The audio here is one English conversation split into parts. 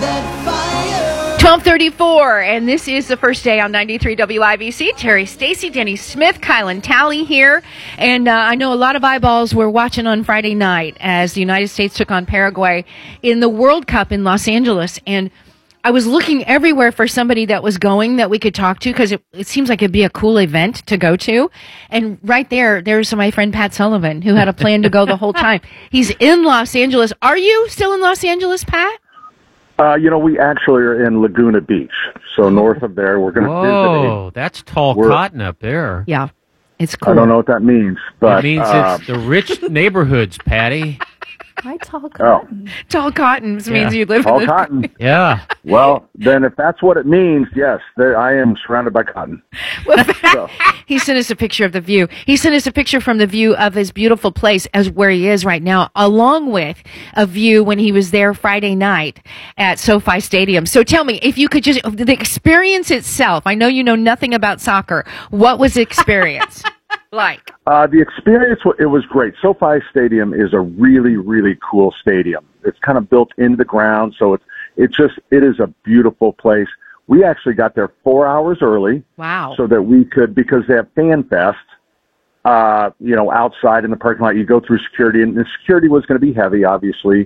12:34, and this is the first day on 93 WIBC. Terry Stacy, Denny Smith, Kylan Talley here. And I know a lot of eyeballs were watching on Friday night as the United States took on Paraguay in the World Cup in Los Angeles. And I was looking everywhere for somebody that was going that we could talk to because it seems like it'd be a cool event to go to. And right there's my friend Pat Sullivan, who had a plan to go the whole time. He's in Los Angeles. Are you still in Los Angeles, Pat? We actually are in Laguna Beach, so north of there. We're going to visit. Oh, that's tall cotton up there. Yeah, it's cool. I don't know what that means, but it means it's the rich neighborhoods, Patty. Why tall cotton? Tall cotton means you live tall in cotton. Yeah. Well, then if that's what it means, yes, I am surrounded by cotton. Well, he sent us a picture of the view. He sent us a picture from the view of his beautiful place as where he is right now, along with a view when he was there Friday night at SoFi Stadium. So tell me, if you could just, the experience itself, I know you know nothing about soccer. What was the experience like? The experience, it was great. SoFi Stadium is a really, really cool stadium. It's kind of built into the ground, so it is a beautiful place. We actually got there 4 hours early. Wow. So that we could, because they have Fan Fest, outside in the parking lot. You go through security, and the security was going to be heavy, obviously.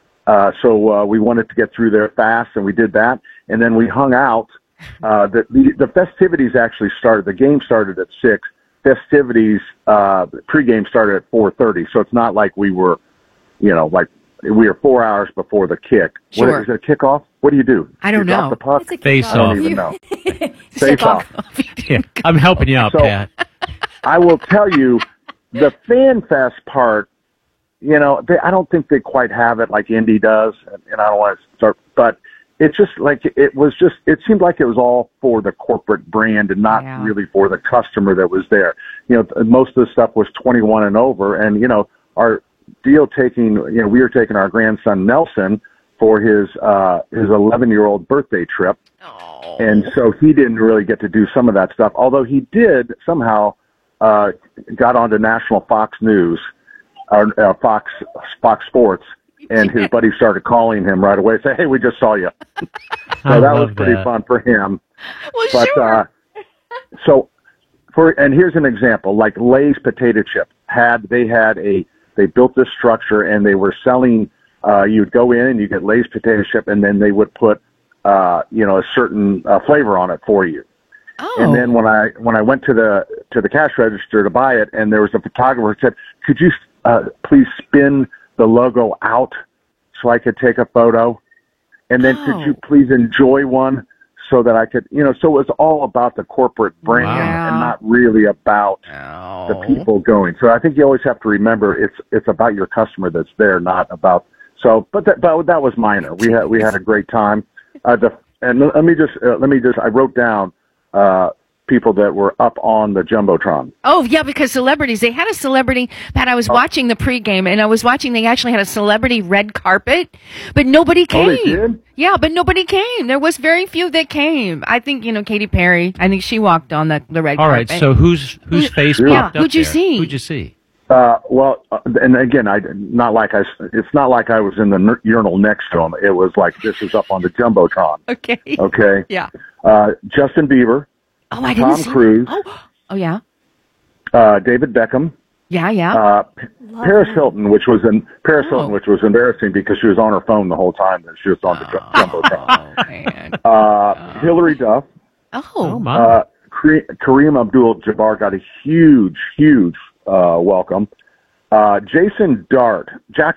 So we wanted to get through there fast, and we did that. And then we hung out. The festivities actually started. The game started at 6. Festivities, pregame started at 4:30. So it's not like we were, we are 4 hours before the kick. Sure. What, is it a kickoff? What do you do? I don't know. Drop the puck? Face I don't even know. Face off. Yeah, I'm helping you out, Pat. I will tell you, the Fan Fest part, I don't think they quite have it like Indy does, and I don't want to start, but it's just like, it seemed like it was all for the corporate brand and not really for the customer that was there. Most of the stuff was 21 and over, and, our deal we were taking our grandson Nelson for his 11-year-old birthday trip. Oh. And so he didn't really get to do some of that stuff, although he did somehow got onto National Fox News, or Fox Sports, and his buddy started calling him right away, say, "Hey, we just saw you." So that was pretty fun for him. Well, but, sure. And here's an example, like Lay's potato chip they built this structure and they were selling, you'd go in and you get Lay's potato chip, and then they would put, a certain flavor on it for you. Oh. And then when I went to the cash register to buy it, and there was a photographer who said, "Could you please spin the logo out so I could take a photo? And then could you please enjoy one so that I could," so it was all about the corporate brand and not really about the people going. So I think you always have to remember it's about your customer that's there, not about, but that was minor. We had a great time. And let me just, I wrote down, people that were up on the Jumbotron. Oh, yeah, because celebrities. They had a celebrity, Pat, I was watching the pregame, and I was watching, they actually had a celebrity red carpet, but nobody came. Oh, they did? Yeah, but nobody came. There was very few that came. I think, Katy Perry, I think she walked on the red carpet. All right, so whose face popped up who'd you there? see? Who'd you see? And again, it's not like I was in the urinal next to him. It was like, this is up on the Jumbotron. Okay. Yeah. Justin Bieber. Oh, I didn't see Tom Cruise. Oh, yeah. David Beckham. Yeah. Paris Hilton, which was embarrassing because she was on her phone the whole time that she was on the Jumbotron. Oh, man. Hillary Duff. Oh, my. Kareem Abdul-Jabbar got a huge welcome. Jackson Dart,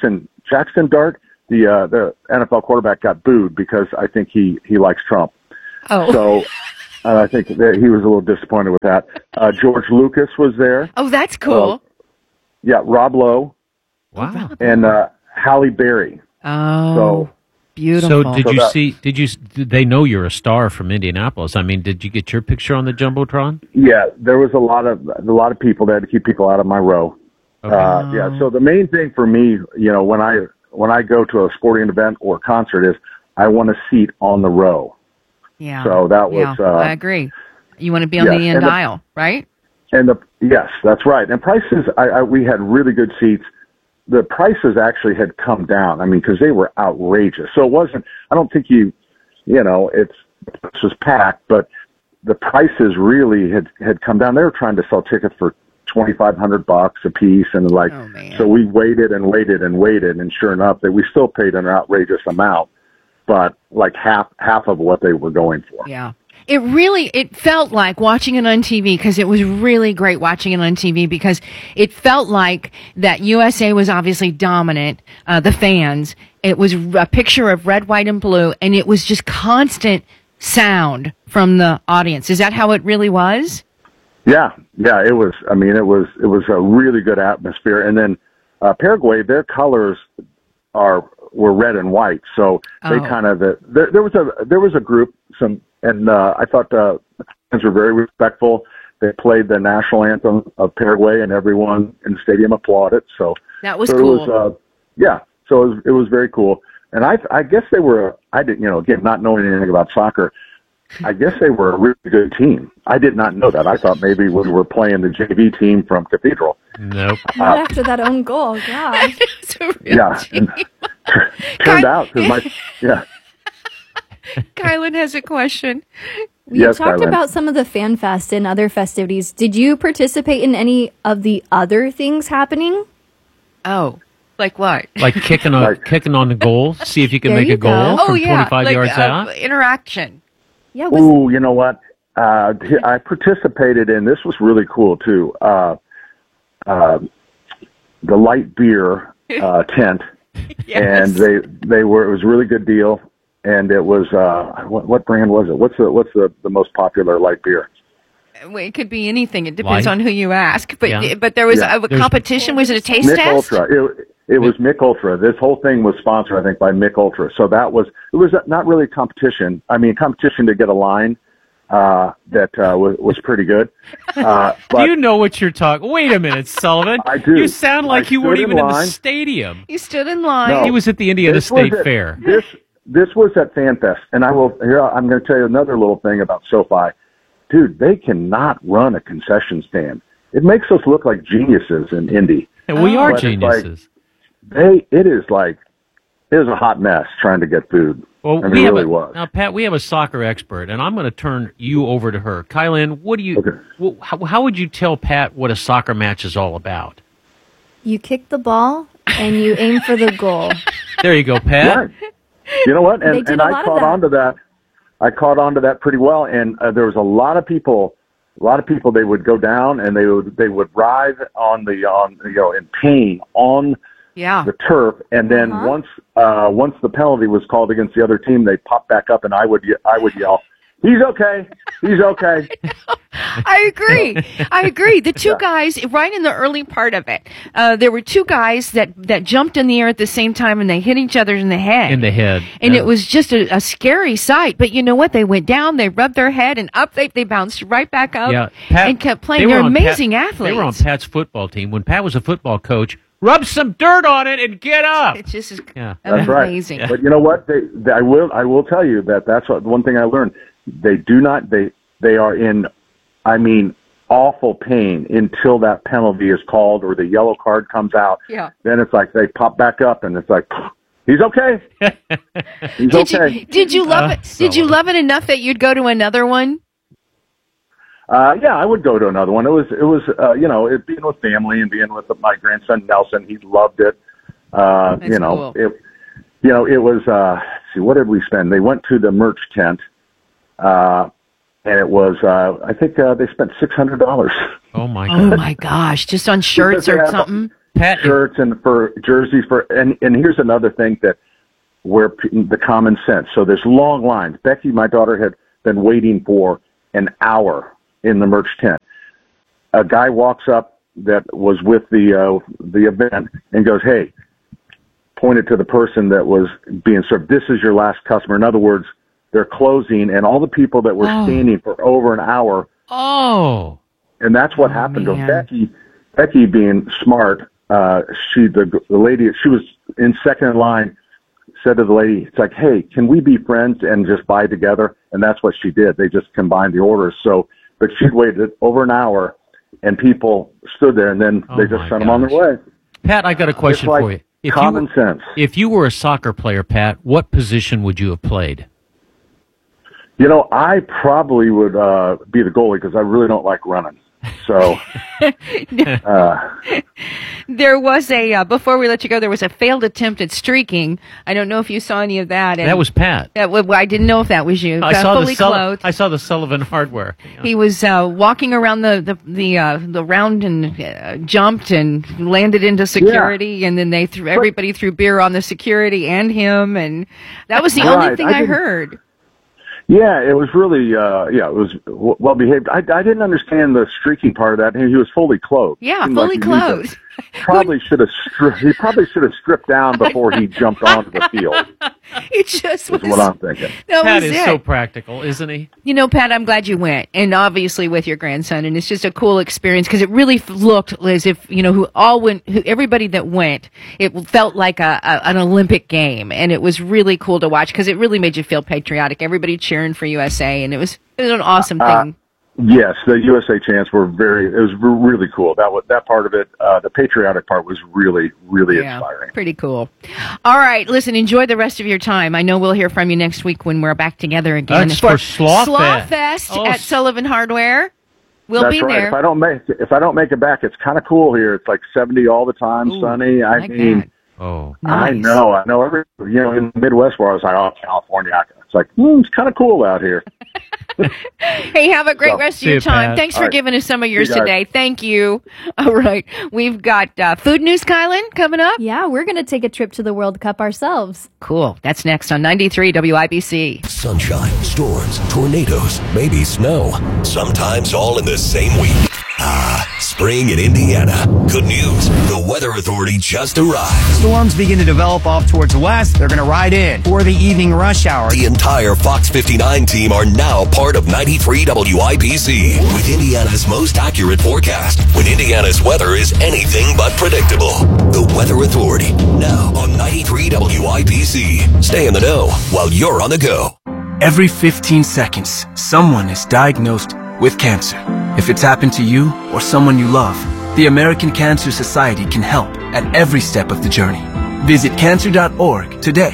the NFL quarterback, got booed because I think he likes Trump. Oh. So I think that he was a little disappointed with that. George Lucas was there. Oh, that's cool. Rob Lowe. Wow. And Halle Berry. Oh. So beautiful. So did they know you're a star from Indianapolis? I mean, did you get your picture on the Jumbotron? Yeah, there was a lot of people. They had to keep people out of my row. Okay. So the main thing for me, when I go to a sporting event or concert is I want a seat on the row. Yeah. So that was. I agree. You want to be on the end aisle, right? Yes, that's right. And prices, we had really good seats. the prices actually had come down. I mean, because they were outrageous. So it wasn't. I don't think this was packed, but the prices really had come down. They were trying to sell tickets for $2,500 a piece, and so we waited and waited and waited, and sure enough, that we still paid an outrageous amount, but like half of what they were going for. Yeah. It felt like watching it on TV, because it was really great watching it on TV, because it felt like that USA was obviously dominant, the fans. It was a picture of red, white, and blue, and it was just constant sound from the audience. Is that how it really was? Yeah, it was. I mean, it was a really good atmosphere. And then Paraguay, their colors were red and white, so they kind of there was a group, and I thought the fans were very respectful. They played the national anthem of Paraguay, and everyone in the stadium applauded. So that was cool. So it was very cool. And I guess they were. I didn't, again, not knowing anything about soccer, I guess they were a really good team. I did not know that. I thought maybe we were playing the JV team from Cathedral. Nope. Not after that own goal, gosh. Turned out, Kylan has a question. You talked about some of the fan fest and other festivities. Did you participate in any of the other things happening? Oh, like what? Like kicking on the goal, see if you can make a goal from 25 yards out? Interaction. Yeah. Ooh, you know what? I participated in, this was really cool too, the light beer tent. Yes. And it was a really good deal. And it was, what brand was it? What's the most popular light beer? It could be anything. It depends Light? on who you ask. But there was a competition. Was it a taste Mick test? Ultra. It was Mick Ultra. This whole thing was sponsored, I think, by Mick Ultra. So it was not really a competition. I mean, competition to get a line that was pretty good. But do you know what you're talking? Wait a minute, Sullivan. I do. You sound like you weren't even in the stadium. You stood in line. No. He was at the Indiana State Fair. This was at FanFest, and I'm going to tell you another little thing about SoFi. Dude, they cannot run a concession stand. It makes us look like geniuses in Indy. And we are geniuses. It is a hot mess trying to get food. Well, I mean, it really was. Now, Pat, we have a soccer expert, and I'm going to turn you over to her. Kylan, how would you tell Pat what a soccer match is all about? You kick the ball and you aim for the goal. There you go, Pat. Right. You know what? And I caught on to that. I caught on to that pretty well. And there was a lot of people. They would go down and they would writhe in pain on the turf. And then once the penalty was called against the other team, they popped back up, and I would yell, "He's okay. He's okay." I agree. The two guys, right in the early part of it, there were two guys that jumped in the air at the same time, and they hit each other in the head. And it was just a scary sight. But you know what? They went down, they rubbed their head, and up they bounced right back up and kept playing. They're amazing athletes. They were on Pat's football team. When Pat was a football coach, rub some dirt on it and get up. It's just That's amazing. Right. But you know what? I will tell you that's one thing I learned. They are in, I mean, awful pain until that penalty is called or the yellow card comes out. Yeah. Then it's like they pop back up, and it's like, he's okay. He's okay. Did you love it? Did you love it enough that you'd go to another one? Yeah, I would go to another one. It was it being with family and being with my grandson Nelson. He loved it. Cool. It was. See, what did we spend? They went to the merch tent. And it was, I think they spent $600. Oh my God. Oh my gosh! Just on shirts or something. Shirts and for jerseys and here's another thing where the common sense. So there's long lines. Becky, my daughter, had been waiting for an hour in the merch tent. A guy walks up that was with the event and goes, "Hey," pointed to the person that was being served. "This is your last customer." In other words, they're closing, and all the people that were standing for over an hour. Oh. And that's what happened to Becky. Becky, being smart, the lady, she was in second in line, said to the lady, it's like, "Hey, can we be friends and just buy together?" And that's what she did. They just combined the orders. But she'd waited over an hour, and people stood there, and then they just sent them on their way. Pat, I got a question for you. Common sense. If you were a soccer player, Pat, what position would you have played? I probably would be the goalie because I really don't like running. So, there was before we let you go, there was a failed attempt at streaking. I don't know if you saw any of that. That was Pat. I didn't know if that was you. I saw fully clothed. I saw the Sullivan hardware. He was walking around the round and jumped and landed into security, and then everybody threw beer on the security and him, and that was the only thing I heard. Yeah, it was really, it was well behaved. I didn't understand the streaking part of that. He was fully clothed. Yeah, fully clothed. He probably should have stripped down before he jumped onto the field. It just was what I'm thinking. Pat is so practical, isn't he? Pat, I'm glad you went, and obviously with your grandson, and it's just a cool experience because it really looked as if everybody that went, it felt like an Olympic game, and it was really cool to watch because it really made you feel patriotic. Everybody cheering for USA, and it was an awesome thing. Yes, the USA chants were it was really cool. That part of it, the patriotic part was really, really inspiring. Pretty cool. All right, listen, enjoy the rest of your time. I know we'll hear from you next week when we're back together again. That's for Slawfest at Sullivan Hardware. We'll be there. If I don't make it back, it's kind of cool here. It's like 70 all the time, sunny. I mean, nice. I know. In the Midwest where I was like, California. It's like, it's kind of cool out here. Hey, have a great rest of your time. Thanks for giving us some of yours today. Thank you. All right. We've got food news, Kylan, coming up. Yeah, we're going to take a trip to the World Cup ourselves. Cool. That's next on 93 WIBC. Sunshine, storms, tornadoes, maybe snow. Sometimes all in the same week. Spring in Indiana. Good news. The Weather Authority just arrived. Storms begin to develop off towards the west. They're going to ride in for the evening rush hour. The entire Fox 59 team are now part of 93 WIBC with Indiana's most accurate forecast when Indiana's weather is anything but predictable. The Weather Authority, now on 93 WIBC. Stay in the know while you're on the go. Every 15 seconds, someone is diagnosed with cancer. If it's happened to you or someone you love, the American Cancer Society can help at every step of the journey. Visit cancer.org today.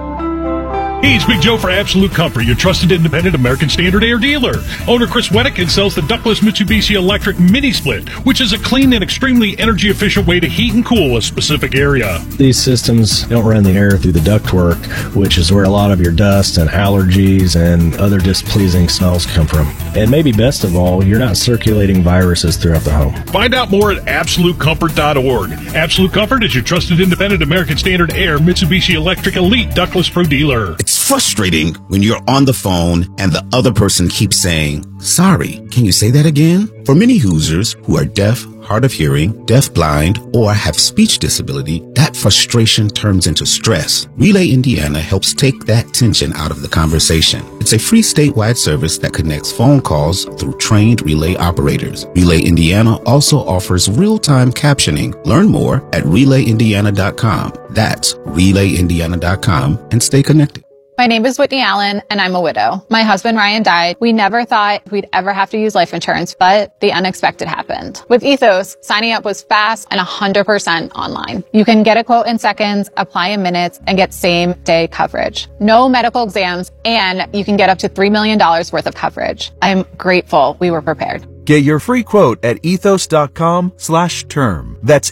Hey, it's Big Joe for Absolute Comfort, your trusted independent American Standard Air dealer. Owner Chris Wettikin sells the ductless Mitsubishi Electric Mini Split, which is a clean and extremely energy-efficient way to heat and cool a specific area. These systems don't run the air through the ductwork, which is where a lot of your dust and allergies and other displeasing smells come from. And maybe best of all, you're not circulating viruses throughout the home. Find out more at AbsoluteComfort.org. Absolute Comfort is your trusted independent American Standard Air Mitsubishi Electric Elite Ductless Pro dealer. It's frustrating when you're on the phone and the other person keeps saying, "Sorry, can you say that again?" For many Hoosiers who are deaf, hard of hearing, deafblind, or have speech disability, that frustration turns into stress. Relay Indiana helps take that tension out of the conversation. It's a free statewide service that connects phone calls through trained relay operators. Relay Indiana also offers real-time captioning. Learn more at RelayIndiana.com. That's RelayIndiana.com and stay connected. My name is Whitney Allen, and I'm a widow. My husband, Ryan, died. We never thought we'd ever have to use life insurance, but the unexpected happened. With Ethos, signing up was fast and 100% online. You can get a quote in seconds, apply in minutes, and get same-day coverage. No medical exams, and you can get up to $3 million worth of coverage. I'm grateful we were prepared. Get your free quote at ethos.com/term. That's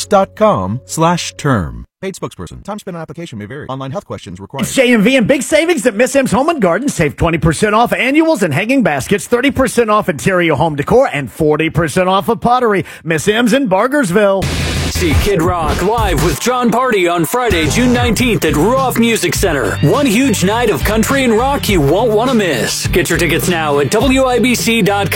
ethos.com/term. Paid spokesperson. Time spent on application may vary. Online health questions required. It's JMV and big savings at Miss M's Home and Garden. Save 20% off annuals and hanging baskets, 30% off interior home decor, and 40% off of pottery. Miss M's in Bargersville. See Kid Rock live with John Party on Friday, June 19th at Ruoff Music Center. One huge night of country and rock you won't want to miss. Get your tickets now at WIBC.com.